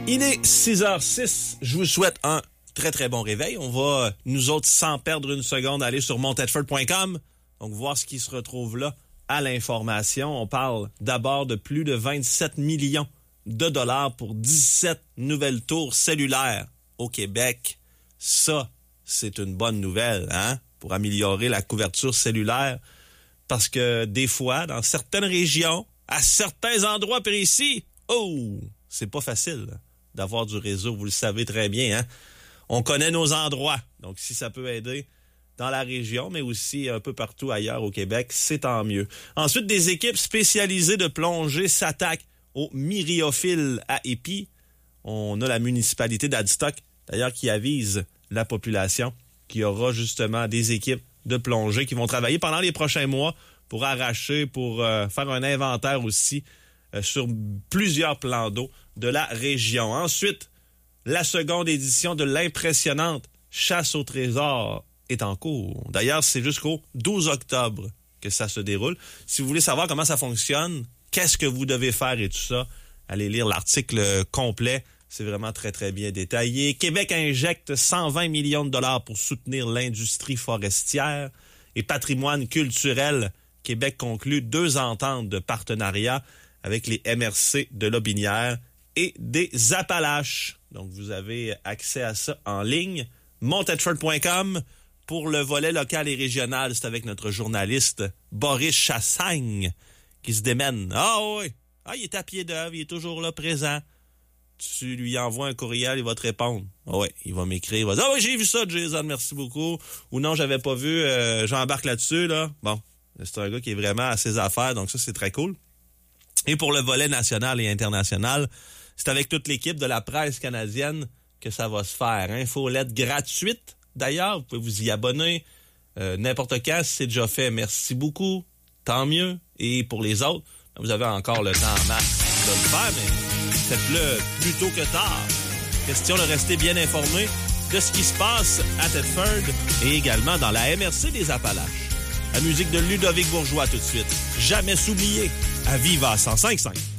Il est 6h06. Je vous souhaite un très, très bon réveil. On va, nous autres, sans perdre une seconde, aller sur montedford.com. Donc, voir ce qui se retrouve là à l'information. On parle d'abord de plus de 27 millions de dollars pour 17 nouvelles tours cellulaires au Québec. Ça, c'est une bonne nouvelle, hein? Pour améliorer la couverture cellulaire. Parce que des fois, dans certaines régions, à certains endroits précis, c'est pas facile d'avoir du réseau, vous le savez très bien, hein? On connaît nos endroits, donc si ça peut aider dans la région, mais aussi un peu partout ailleurs au Québec, c'est tant mieux. Ensuite, des équipes spécialisées de plongée s'attaquent aux myriophiles à épis. On a la municipalité d'Adstock, d'ailleurs, qui avise la population qu'il y aura justement des équipes de plongée qui vont travailler pendant les prochains mois pour arracher, pour faire un inventaire aussi sur plusieurs plans d'eau de la région. Ensuite, la seconde édition de l'impressionnante Chasse au trésor est en cours. D'ailleurs, c'est jusqu'au 12 octobre que ça se déroule. Si vous voulez savoir comment ça fonctionne, qu'est-ce que vous devez faire et tout ça, allez lire l'article complet. C'est vraiment très, très bien détaillé. Québec injecte 120 millions de dollars pour soutenir l'industrie forestière et patrimoine culturel. Québec conclut 2 ententes de partenariat avec les MRC de Lotbinière et des Appalaches. Donc, vous avez accès à ça en ligne. montedford.com pour le volet local et régional. C'est avec notre journaliste Boris Chassagne qui se démène. Oui. Il est à pied d'œuvre, il est toujours là, présent. Tu lui envoies un courriel, il va te répondre. Il va m'écrire, il va dire « j'ai vu ça, Jason, merci beaucoup. » Ou « Non, j'avais pas vu, j'embarque là-dessus. » là. Bon, c'est un gars qui est vraiment à ses affaires, donc ça, c'est très cool. Et pour le volet national et international, c'est avec toute l'équipe de la presse canadienne que ça va se faire. Infolette gratuite, d'ailleurs, vous pouvez vous y abonner n'importe quand si c'est déjà fait. Merci beaucoup, tant mieux. Et pour les autres, vous avez encore le temps en masse de le faire, mais faites-le plus tôt que tard. Question de rester bien informé de ce qui se passe à Thetford et également dans la MRC des Appalaches. La musique de Ludovic Bourgeois tout de suite. Jamais s'oublier. À Viva 105.5.